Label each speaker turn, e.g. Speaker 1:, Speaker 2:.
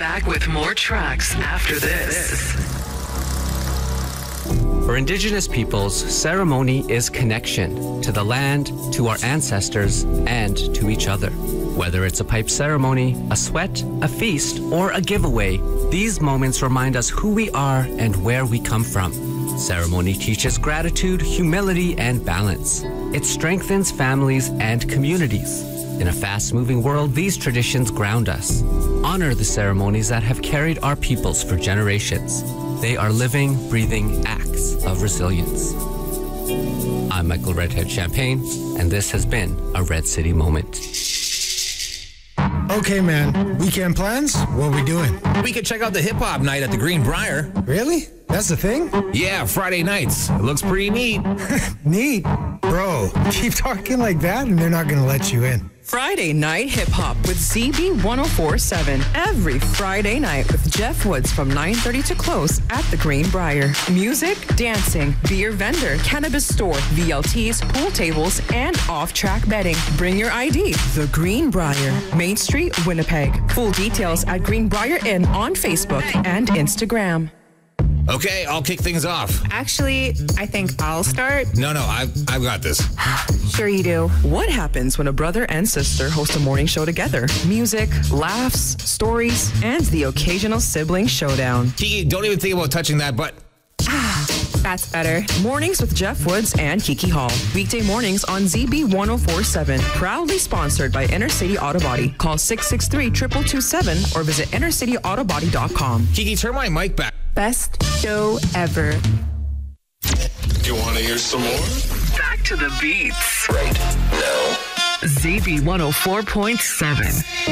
Speaker 1: Back with more tracks after this.
Speaker 2: For Indigenous peoples, ceremony is connection to the land, to our ancestors, and to each other. Whether it's a pipe ceremony, a sweat, a feast, or a giveaway, these moments remind us who we are and where we come from. Ceremony teaches gratitude, humility, and balance. It strengthens families and communities. In a fast-moving world, these traditions ground us. Honor the ceremonies that have carried our peoples for generations. They are living, breathing acts of resilience. I'm Michael Redhead Champagne, and this has been a Red City Moment.
Speaker 3: Okay, man. Weekend plans? What are we doing?
Speaker 4: We could check out the hip-hop night at the Greenbrier.
Speaker 3: Really? That's the thing?
Speaker 4: Yeah, Friday nights. It looks pretty neat.
Speaker 3: Neat? Bro, keep talking like that and they're not going to let you in.
Speaker 5: Friday Night Hip Hop with ZB 104.7. Every Friday night with Jeff Woods from 9:30 to close at the Greenbrier. Music, dancing, beer vendor, cannabis store, VLTs, pool tables, and off-track betting. Bring your ID. The Greenbrier, Main Street, Winnipeg. Full details at Greenbrier Inn on Facebook and Instagram.
Speaker 4: Okay, I'll kick things off.
Speaker 6: Actually, I think I'll start.
Speaker 4: No, I've got this.
Speaker 6: Sure you do.
Speaker 5: What happens when a brother and sister host a morning show together? Music, laughs, stories, and the occasional sibling showdown.
Speaker 4: Kiki, don't even think about touching that butt.
Speaker 6: That's better.
Speaker 5: Mornings with Jeff Woods and Kiki Hall. Weekday mornings on ZB 104.7. Proudly sponsored by Inner City Auto Body. Call 663-2227 or visit innercityautobody.com.
Speaker 4: Kiki, turn my mic back.
Speaker 6: Best show ever.
Speaker 7: You want to hear some more?
Speaker 1: Back to the beats.
Speaker 7: Right now.
Speaker 1: ZB 104.7.